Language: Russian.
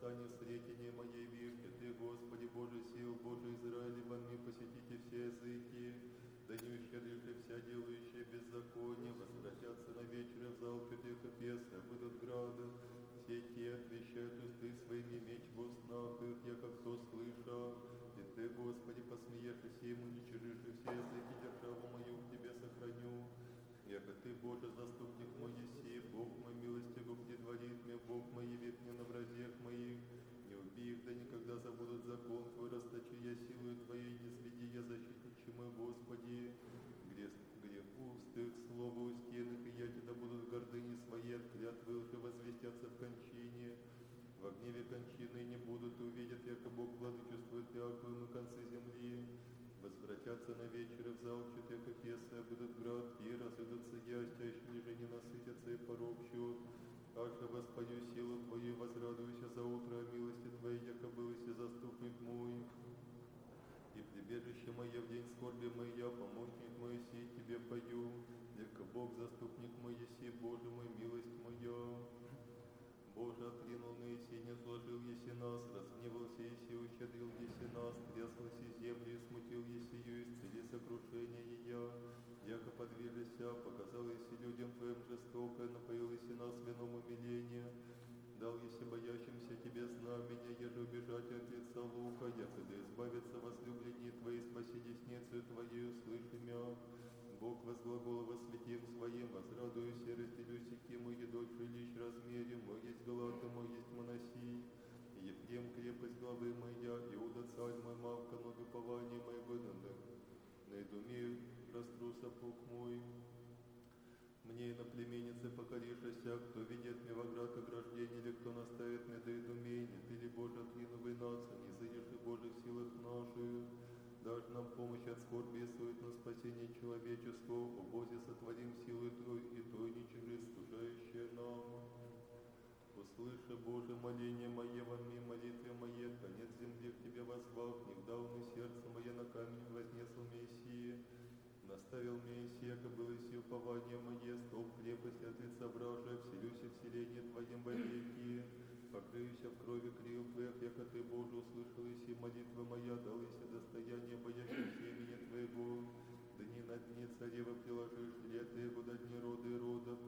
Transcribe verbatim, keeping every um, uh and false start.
восстане в сретении моей вишни, Ты, Господи, Божий сил, Божий Израиля, во мне посетите все языки, да не ущедришь вся делающие беззаконие, возвратятся на вечере в зал святых Эфеса, выйдут грады, все те отвещают усты своими меч в устнах их, яко кто слыша, и Ты, Господи, посмеешься ему, не чужишь все языки, державу мою к Тебе сохраню. Яко Ты, Боже, заступник мой еси, Бог мой милостивый предварит мне, Бог мой явит мне на вразех моих. Не убей их, да никогда забудут закон Твой, расточи я силою Твоей, не следи я защитниче мой, Господи. Грех, греху стыд слову у стенах, и я Тебя будут гордыни своей, от клятвы лжи возвестятся в кончине. Во гневе кончины не будут, и увидят, яко Бог владычествует Иаковым и концы земли. Возвратятся на вечер в зал чутых Эфеса, будут град, и разойдутся ястя, еще ниже не насытятся и поропщут. Аже воспою силу Твою, возрадуйся за утро о милости Твоей, яко былыся заступник мой. И прибежище мое в день скорби моя, помощник мой сей Тебе пою, яко Бог заступник мой еси, Боже мой, милость моя. Боже, отринул на еси, не сложил еси нас, разгневался еси, ущедрил еси нас, тряслась и землю, и смутил есию, исцели сокрушение ее. Яко подвижися, показал еси людям Твоим жестокое, напоил еси нас вином умиления. Дал еси боящимся Тебе знамения, еже убежать от лица лука, яко да избавится возлюбленные Твои, спаси десницею Твоею, слышь мя. Бог возглагол во святим Своим, возрадуюсь и разделюсь ким и едой жилищ размере, мой есть Галата, мой есть Моносий. Ефрем крепость главы моя, Иуда царь мой, Мавка, но упование моего на идуме растру сапог мой. Мне и на племеннице покоришься, кто видит мне во град ограждение, или кто наставит мне до идумения, Ты ли, Боже, отриновый нации, не зайдешь и Божьих силах наших. Дашь нам помощь от скорби и сует на спасение человеческого, о Бозе сотворим силу Твою, и Той не чужи, служающие нам. Услыши, Боже, моление мое во мне, молитве мое, конец земли к Тебе возвал, не вдал мне сердце мое на камень, вознесл Мессии. Наставил Мессия, яко было си упование мое, столб крепости от лица вражия, вселюсь в вселение Твоем вовеки. Покрыюся в крови крил Твоих, яко Ты, Боже, услышал еси молитва моя, дал еси достояние боящимся имени Твоего. Дни на дни царева приложишь, лето его до дни рода и родов,